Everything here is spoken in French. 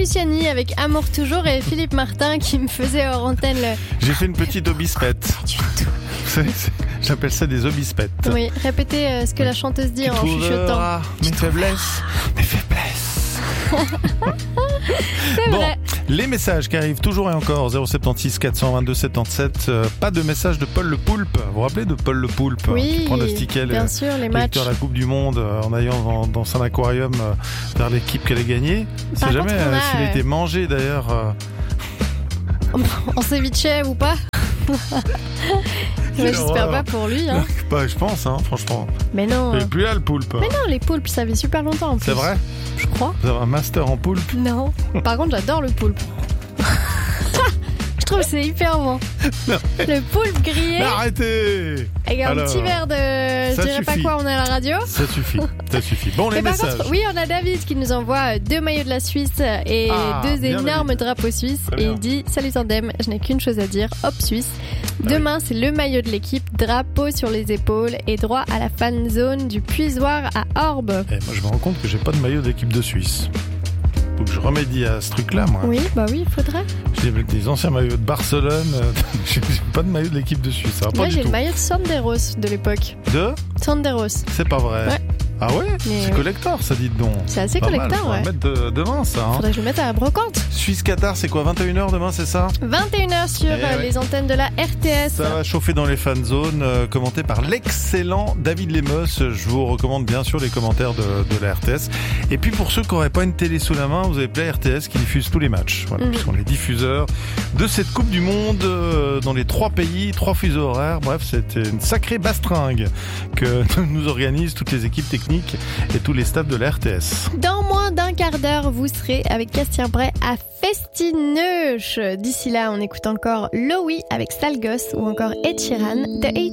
Luciani avec Amour toujours et Philippe Martin qui me faisait hors antenne J'ai fait une petite obispette. du tout. J'appelle ça des obispettes. Oui, répétez ce que la chanteuse dit en chuchotant. Mes faiblesses. C'est Bon, vrai. les messages qui arrivent toujours et encore 076 422 77. Pas de message de Paul Le Poulpe. Vous vous rappelez de Paul Le Poulpe Oui, qui pronostiquait bien sûr, les matchs. de la Coupe du Monde en allant dans un aquarium vers l'équipe qu'elle a gagnée. On Par sait contre, jamais on a, s'il a été mangé d'ailleurs. En ceviche ou pas. Mais j'espère pas pour lui. Hein. Bah, je pense, franchement. Mais non. Il est plus là le poulpe. Mais non, les poulpes, ça vit super longtemps en plus. C'est vrai ? Je crois. Vous avez un master en poulpe ? Non. Par contre, j'adore le poulpe. Je trouve que c'est hyper bon. Non. Le poulpe grillé. Mais arrêtez ! Avec un petit verre de... Je dirais pas quoi, on est à la radio. Ça suffit. Bon, les Mais par messages. contre, oui, on a David qui nous envoie 2 maillots de la Suisse et 2 bien énormes David. drapeaux suisses. Très Et bien. il dit « Salut Tandem, je n'ai qu'une chose à dire, hop Suisse ». Demain, c'est le maillot de l'équipe, drapeau sur les épaules et droit à la fan zone du Puisoir à Orbe. Moi, je me rends compte que j'ai pas de maillot d'équipe de Suisse. Faut que je remédie à ce truc-là, moi. Oui, bah oui, il faudrait. J'ai des anciens maillots de Barcelone. J'ai pas de maillot de l'équipe de Suisse. Ça va pas Moi, du j'ai tout. le maillot de Sanderos de l'époque. De Sanderos. C'est pas vrai. Ouais. Ah ouais Mais c'est oui. collector, ça, dites donc. C'est assez Pas mal, collector, faut ouais. le mettre demain, ça. Faudrait que je le mette à la brocante. Suisse-Qatar, c'est quoi 21h demain, c'est ça 21h sur ouais. les antennes de la RTS. Ça va chauffer dans les fan zones, commenté par l'excellent David Lemos. Je vous recommande bien sûr les commentaires de la RTS. Et puis pour ceux qui n'auraient pas une télé sous la main, vous avez Play RTS qui diffuse tous les matchs. Voilà, Ils sont les diffuseurs de cette Coupe du Monde dans les 3 pays, 3 fuseaux horaires. Bref, c'est une sacrée bastringue que nous organisent toutes les équipes techniques et tous les staffs de la RTS. Dans moins d'un quart d'heure, vous serez avec Castien Bray à Festineuch. D'ici là, on écoute encore Lowy avec Sale Gosse ou encore Ed Sheeran de 80.